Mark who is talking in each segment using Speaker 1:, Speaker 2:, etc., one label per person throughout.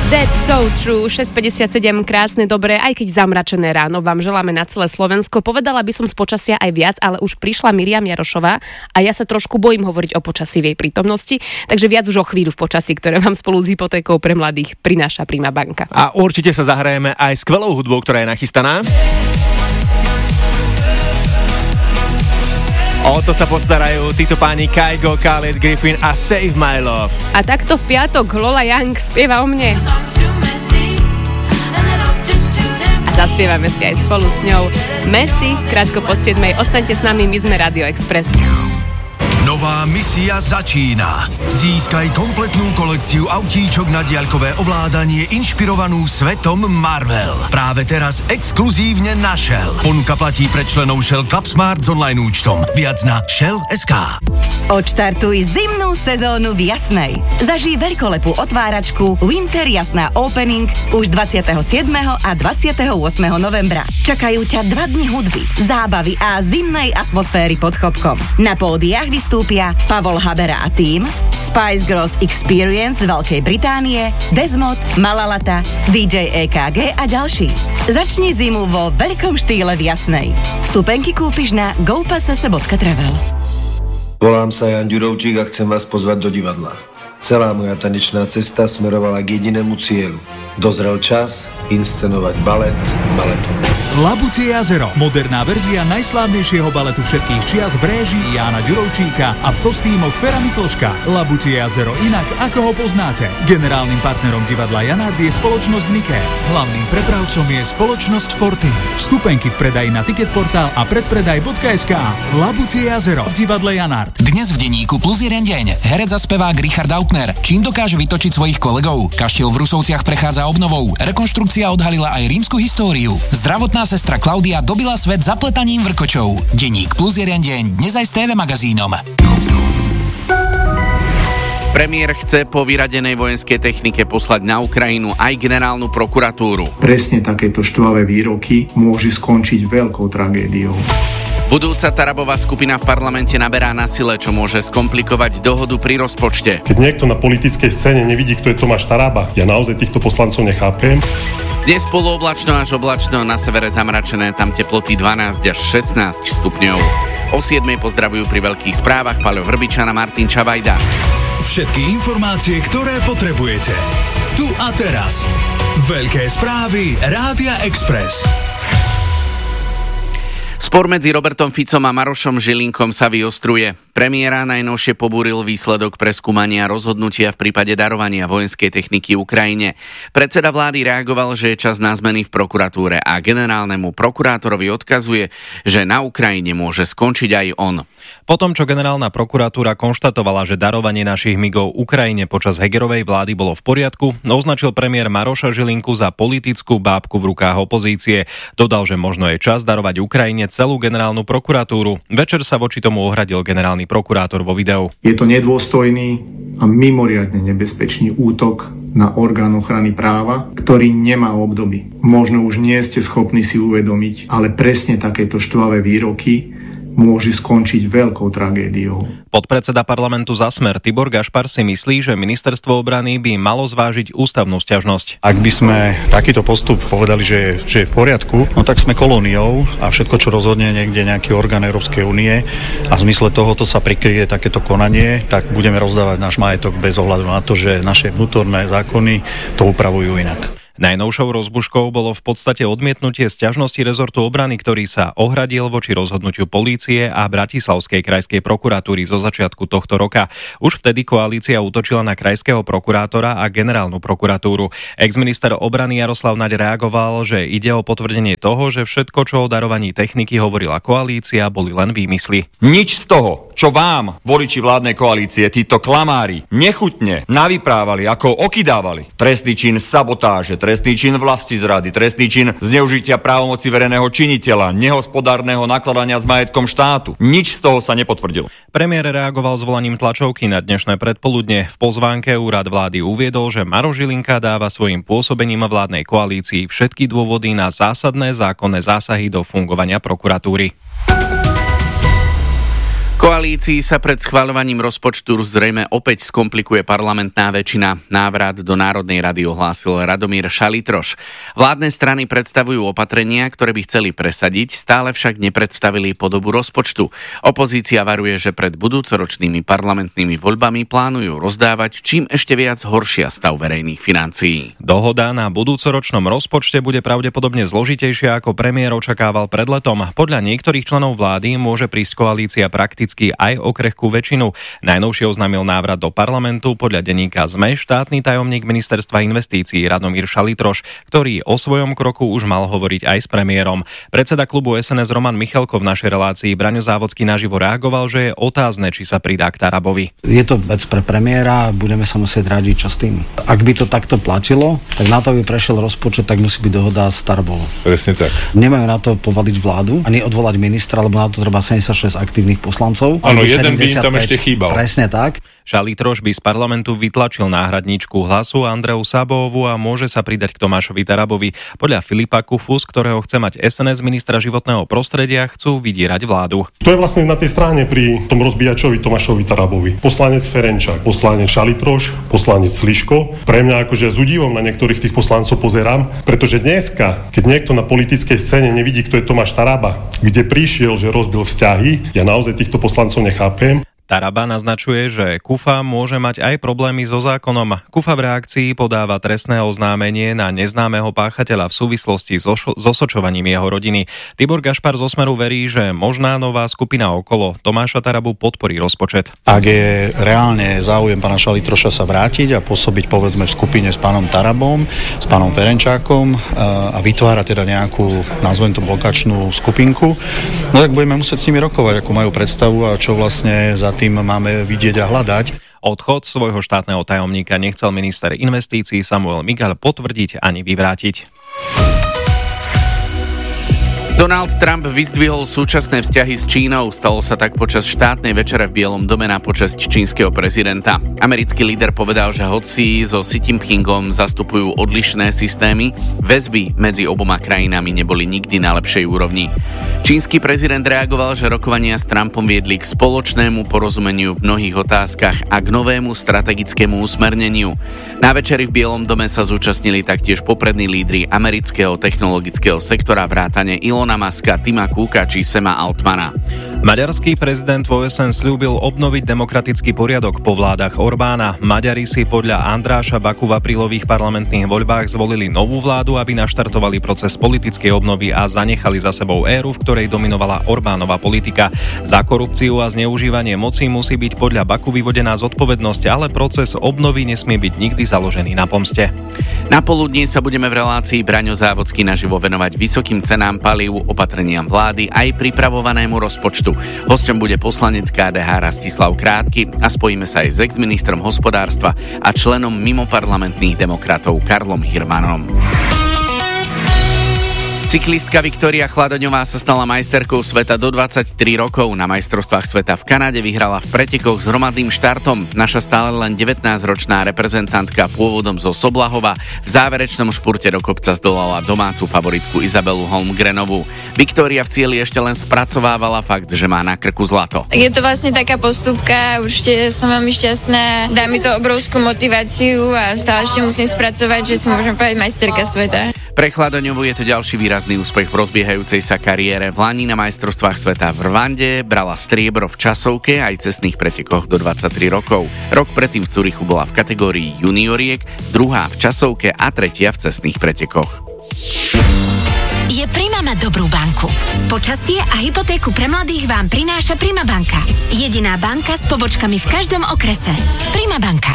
Speaker 1: That's so true, 6.57, krásne, dobré, aj keď zamračené ráno vám želáme na celé Slovensko. Povedala by som z počasia aj viac, ale už prišla Miriam Jarošová a ja sa trošku bojím hovoriť o počasí v jej prítomnosti, takže viac už o chvíľu v počasí, ktoré vám spolu s hypotékou pre mladých prináša Prima banka.
Speaker 2: A určite sa zahrajeme aj skvelou hudbou, ktorá je nachystaná. O to sa postarajú títo páni Kygo, Khaled, Griffin a Save My Love.
Speaker 1: A takto v piatok Lola Young spieva o mne. A zaspievame si aj spolu s ňou Messi, krátko po 7:00. Ostaňte s nami, my sme Radio Express.
Speaker 3: Nová misia začína. Získaj kompletnú kolekciu autíčok na diaľkové ovládanie inšpirovanú svetom Marvel. Práve teraz exkluzívne na Shell. Ponuka platí pre členov Shell Club Smart s online účtom. Viac na Shell.sk.
Speaker 4: Odštartuj zimnú sezónu v Jasnej. Zažij veľkolepú otváračku Winter Jasná Opening už 27. a 28. novembra. Čakajú ťa 2 dni hudby, zábavy a zimnej atmosféry pod chopkom. Na pódiách vystúpia Pavol Habera a tým, Spice Girls Experience z Veľkej Británie, Desmod, Malalata, DJ EKG a ďalší. Začni zimu vo veľkom štýle v Jasnej. Vstupenky kúpiš na gopassese.travel.
Speaker 5: Volám sa Jan Ďurovčík a chcem vás pozvať do divadla. Celá moja tanečná cesta smerovala k jedinému cieľu. Dozrel čas inscenovať balet baletom.
Speaker 6: Labutie jazero, moderná verzia najslávnejšieho baletu všetkých čias v réžii Jána Ďurovčíka a v kostýmoch Fera Mikloška. Labutie jazero inak, ako ho poznáte. Generálnym partnerom divadla Janard je spoločnosť Niké. Hlavným prepravcom je spoločnosť Fortin. Vstupenky v predaji na Ticketportál a predpredaj.sk. Labutie jazero v divadle Janard.
Speaker 7: Dnes v denníku Plus jeden deň. Herec a spevák Richard Autner. Čím dokáže vytočiť svojich kolegov? Kaštiel v Rusovciach prechádza obnovou. Rekonštrukcia odhalila aj rímsku históriu. Zdravotná sestra Klaudia dobila svet zapletaním vrkočov. Denník Plus jeden deň. Dnes aj s TV magazínom.
Speaker 8: Premiér chce po vyradenej vojenskej technike poslať na Ukrajinu aj generálnu prokuratúru.
Speaker 9: Presne takéto štvavé výroky môžu skončiť veľkou tragédiou.
Speaker 8: Budúca Tarabová skupina v parlamente naberá na sile, čo môže skomplikovať dohodu pri rozpočte.
Speaker 10: Keď niekto na politickej scéne nevidí, kto je Tomáš Taraba, ja naozaj týchto poslancov nechápem.
Speaker 8: Dnes polooblačno až oblačno, na severe zamračené, tam teploty 12 až 16 stupňov. O 7:00 pozdravujú pri veľkých správach Paľo Vrbičan a Martin Čavajda.
Speaker 6: Všetky informácie, ktoré potrebujete. Tu a teraz. Veľké správy Rádia Express.
Speaker 8: Spor medzi Robertom Ficom a Marošom Žilinkom sa vyostruje. Premiéra najnovšie pobúril výsledok preskúmania rozhodnutia v prípade darovania vojenskej techniky Ukrajine. Predseda vlády reagoval, že je čas na zmeny v prokuratúre a generálnemu prokurátorovi odkazuje, že na Ukrajine môže skončiť aj on.
Speaker 11: Potom, čo generálna prokuratúra konštatovala, že darovanie našich migov Ukrajine počas Hegerovej vlády bolo v poriadku, označil premiér Maroša Žilinku za politickú bábku v rukách opozície. Dodal, že možno je čas darovať Ukrajine celú generálnu prokuratúru. Večer sa voči tomu ohradil generálny prokurátor vo videu.
Speaker 9: Je to nedôstojný a mimoriadne nebezpečný útok na orgán ochrany práva, ktorý nemá obdoby. Možno už nie ste schopní si uvedomiť, ale presne takéto štvavé výroky môže skončiť veľkou tragédiou.
Speaker 11: Podpredseda parlamentu za Smer Tibor Gašpar si myslí, že ministerstvo obrany by malo zvážiť ústavnú sťažnosť.
Speaker 12: Ak by sme takýto postup povedali, že je v poriadku, no tak sme kolóniou a všetko, čo rozhodne niekde nejaký orgán Európskej únie a v zmysle tohoto sa prikryje takéto konanie, tak budeme rozdávať náš majetok bez ohľadu na to, že naše vnútorné zákony to upravujú inak.
Speaker 11: Najnovšou rozbuškou bolo v podstate odmietnutie sťažnosti rezortu obrany, ktorý sa ohradil voči rozhodnutiu polície a Bratislavskej krajskej prokuratúry zo začiatku tohto roka. Už vtedy koalícia útočila na krajského prokurátora a generálnu prokuratúru. Exminister obrany Jaroslav Naď reagoval, že ide o potvrdenie toho, že všetko, čo o darovaní techniky hovorila koalícia, boli len výmysly.
Speaker 13: Nič z toho, čo vám, voliči vládnej koalície, títo klamári, nechutne navyprávali, ako okydávali. Trestný čin sabotáže, trestný čin vlastizrady, trestný čin zneužitia právomoci verejného činiteľa, nehospodárneho nakladania s majetkom štátu. Nič z toho sa nepotvrdilo.
Speaker 11: Premiér reagoval zvolaním tlačovky na dnešné predpoludne. V pozvánke úrad vlády uviedol, že Maroš Žilinka dáva svojim pôsobením vládnej koalícii všetky dôvody na zásadné zákonné zásahy do fungovania prokuratúry.
Speaker 8: Koalícii sa pred schvaľovaním rozpočtu zrejme opäť skomplikuje parlamentná väčšina. Návrat do Národnej rady ohlásil Radomír Šalitroš. Vládne strany predstavujú opatrenia, ktoré by chceli presadiť, stále však nepredstavili podobu rozpočtu. Opozícia varuje, že pred budúcoročnými parlamentnými voľbami plánujú rozdávať čím ešte viac horšia stav verejných financií.
Speaker 11: Dohoda na budúcoročnom rozpočte bude pravdepodobne zložitejšia, ako premiér očakával pred letom. Podľa niektorých členov vlády môže prísť koalícia prakticky aj o krehkú väčšinu. Najnovšie oznámil návrat do parlamentu podľa denníka SME štátny tajomník ministerstva investícií Radomír Šalitroš, ktorý o svojom kroku už mal hovoriť aj s premiérom. Predseda klubu SNS Roman Michalko v našej relácii Braňo Závodský naživo reagoval, že je otázne, či sa pridá k Tarabovi.
Speaker 14: Je to vec pre premiéra, budeme sa musieť radiť, čo s tým. Ak by to takto platilo, tak na to, aby prešiel rozpočet, tak musí byť dohoda s Tarabou.
Speaker 15: Presne tak.
Speaker 14: Nemajú na to povaliť vládu, ani odvolať ministra, lebo na to treba 76 aktívnych poslancov.
Speaker 15: Áno, jeden by im tam ešte chýbal.
Speaker 14: Presne tak.
Speaker 11: Šalitroš by z parlamentu vytlačil náhradníčku Hlasu Andreu Sabóvu a môže sa pridať k Tomášovi Tarabovi. Podľa Filipa Kufu, z ktorého chce mať SNS ministra životného prostredia, chcú vydierať vládu.
Speaker 10: To je vlastne na tej strane pri tom rozbíjačovi Tomášovi Tarabovi. Poslanec Ferenčák, poslanec Šalitroš, poslanec Sliško. Pre mňa akože s údivom na niektorých tých poslancov pozerám, pretože dneska, keď niekto na politickej scéne nevidí, kto je Tomáš Taraba, kde prišiel, že rozbil vzťahy, ja naozaj týchto poslancov nechápem.
Speaker 11: Taraba naznačuje, že Kufa môže mať aj problémy so zákonom. Kufa v reakcii podáva trestné oznámenie na neznámeho páchateľa v súvislosti s osočovaním jeho rodiny. Tibor Gašpar zo Smeru verí, že možná nová skupina okolo Tomáša Tarabu podporí rozpočet.
Speaker 12: Ak je reálne záujem pána Šalitroša sa vrátiť a pôsobiť povedzme v skupine s pánom Tarabom, s pánom Ferenčákom a vytvárať teda nejakú, nazvem to blokačnú skupinku, no tak budeme musieť s nimi rokovať, ako majú predstavu a čo vlastne za tým máme vidieť a hľadať.
Speaker 11: Odchod svojho štátneho tajomníka nechcel minister investícií Samuel Migal potvrdiť ani vyvrátiť.
Speaker 8: Donald Trump vyzdvihol súčasné vzťahy s Čínou. Stalo sa tak počas štátnej večere v Bielom dome na počesť čínskeho prezidenta. Americký líder povedal, že hoci so Xi Jinpingom zastupujú odlišné systémy, väzby medzi oboma krajinami neboli nikdy na lepšej úrovni. Čínsky prezident reagoval, že rokovania s Trumpom viedli k spoločnému porozumeniu v mnohých otázkach a k novému strategickému usmerneniu. Na večeri v Bielom dome sa zúčastnili taktiež poprední lídri amerického technologického sektora vrátane Ilona Muska, Tima Cooka či Sama Altmana.
Speaker 11: Maďarský prezident v OSN sľúbil obnoviť demokratický poriadok po vládach Orbána. Maďari si podľa Andráša Baku v aprílových parlamentných voľbách zvolili novú vládu, aby naštartovali proces politickej obnovy a zanechali za sebou éru, v ktorej dominovala Orbánova politika. Za korupciu a zneužívanie moci musí byť podľa Baku vyvodená zodpovednosť, ale proces obnovy nesmie byť nikdy založený na pomste.
Speaker 8: Na poludní sa budeme v relácii Braňo Závodský naživo venovať vysokým cenám palív, opatreniam vlády aj pripravovanému rozpočtu. Hosťom bude poslanec KDH Rastislav Krátky a spojíme sa aj s ex-ministrom hospodárstva a členom mimoparlamentných demokratov Karlom Hirmanom. Cyklistka Viktória Chladoňová sa stala majsterkou sveta do 23 rokov. Na majstrovstvách sveta v Kanade vyhrala v pretekoch s hromadným štartom. Naša stále len 19-ročná reprezentantka pôvodom zo Soblahova v záverečnom špurte do kopca zdolala domácu favoritku Izabelu Holmgrenovú. Viktória v cieli ešte len spracovávala fakt, že má na krku zlato.
Speaker 16: Je to vlastne taká postupka, určite som veľmi šťastná. Dá mi to obrovskú motiváciu a stále ešte musím spracovať, že si môžem povedať majsterka sveta.
Speaker 8: Pre Chladoňovú je to ďalší výrazný úspech v rozbiehajúcej sa kariére. V lani na majstrovstvách sveta v Rwande brala striebro v časovke aj cestných pretekoch do 23 rokov. Rok predtým v Curychu bola v kategórii junioriek, druhá v časovke a tretia v cestných pretekoch.
Speaker 17: Je Prima mať dobrú banku. Počasie a hypotéku pre mladých vám prináša Prima banka. Jediná banka s pobočkami v každom okrese. Prima banka.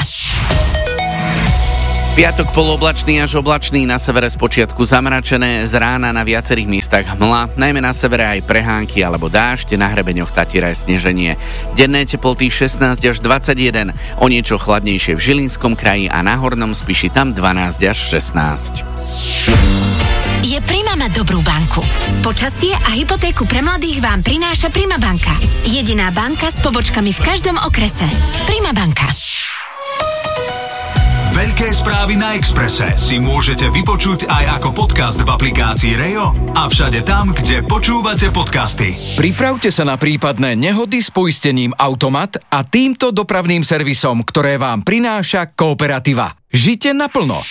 Speaker 8: Piatok polooblačný až oblačný, na severe spočiatku zamračené, z rána na viacerých miestach hmla, najmä na severe aj prehánky alebo dážď, na hrebeňoch Tatiera aj sneženie. Denné teploty 16 až 21, o niečo chladnejšie v Žilinskom kraji a na Hornom Spiši tam 12 až 16.
Speaker 17: Je Prima mať dobrú banku. Počasie a hypotéku pre mladých vám prináša Prima banka. Jediná banka s pobočkami v každom okrese. Prima banka.
Speaker 6: Veľké správy na Expresse si môžete vypočuť aj ako podcast v aplikácii Rejo a všade tam, kde počúvate podcasty.
Speaker 7: Pripravte sa na prípadné nehody s poistením Automat a týmto dopravným servisom, ktoré vám prináša Kooperativa. Žite naplno.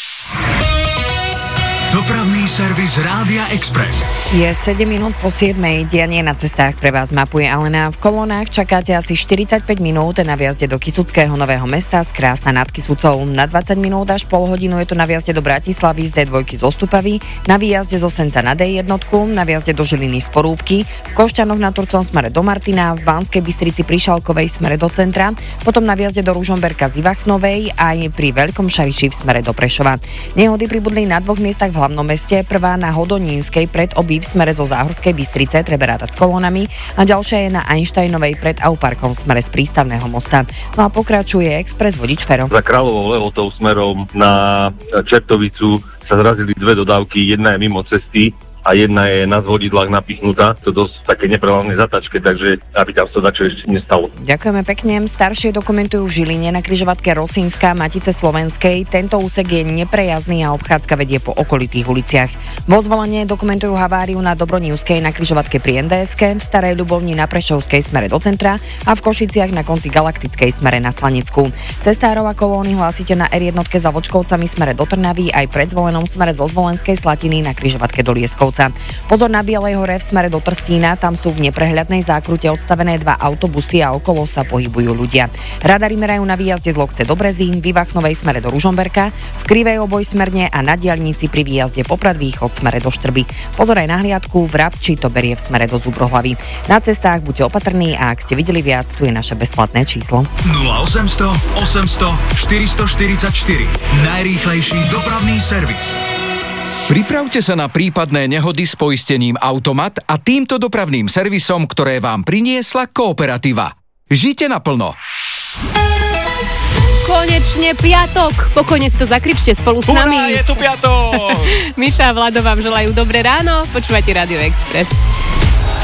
Speaker 6: Dopravný servis Rádia Express.
Speaker 18: Je 7 minút po 7. Dianie na cestách pre vás mapuje Alena. V kolónach čakáte asi 45 minút na vjazde do Kysuckého Nového Mesta z Krásna nad Kysucou. Na 20 minút až pol hodinu je to na vjazde do Bratislavy z D2 z Ostupavy, na výjazde z Osenca na D1, na vjazde do Žiliny z Porúbky, v Košťanoch na Turcom smere do Martina, v Banskej Bystrici pri Šalkovej smere do centra, potom na vjazde do Ružomberka z Ivachnovej a aj pri Veľkom Šariši v smere do Prešova. Nehody pribudli na dvoch miestach v hlavnom meste, prvá na Hodonínskej pred Obí v smere zo Záhorskej Bystrice, treba rátať s kolónami, a ďalšia je na Einsteinovej pred Auparkom v smere z Prístavného mosta. No a pokračuje Express vodič Fero.
Speaker 19: Za Kráľovou Lehotou smerom na Čertovicu sa zrazili dve dodávky, jedna je mimo cesty a jedna je na zvodidlách napichnutá. To dosť také neprehľadné zatačke, takže aby tam sa dačo ešte nestalo.
Speaker 18: Ďakujeme pekne. Staršie dokumentujú v Žiline na križovatke Rosínska Matice Slovenskej. Tento úsek je neprejazdný a obchádzka vedie po okolitých uliciach. Vo Zvolenie dokumentujú haváriu na Dobronívskej na križovatke pri NDSK, v Starej Ľubovni na Prešovskej smere do centra a v Košiciach na konci Galaktickej smere na Slanicku. Cestárov a kolóny hlásite na R1 za Vočkovcami smere do Trnavy, aj pred Zvolenom smere zo Zvolenskej Slatiny na križovatke do Lieskov. Pozor na Bielej hore v smere do Trstína, tam sú v neprehľadnej zákrute odstavené dva autobusy a okolo sa pohybujú ľudia. Radary merajú na výjazde z Lokce do Brezín, v Ivachnovej smere do Ružomberka, v Krivej Oboj smerne a na diaľnici pri výjazde Poprad Východ smere do Štrby. Pozor aj na hliadku, v Rabči to berie v smere do Zubrohlavy. Na cestách buďte opatrní a ak ste videli viac, tu je naše bezplatné číslo.
Speaker 6: 0800 800 444. Najrýchlejší dopravný servis.
Speaker 7: Pripravte sa na prípadné nehody s poistením Automat a týmto dopravným servisom, ktoré vám priniesla Kooperativa. Žite naplno.
Speaker 1: Konečne piatok. Pokojne si to zakričte spolu s nami.
Speaker 2: Hurá, je tu piatok.
Speaker 1: Miša a Vlado vám želajú dobré ráno. Počúvate Radio Express.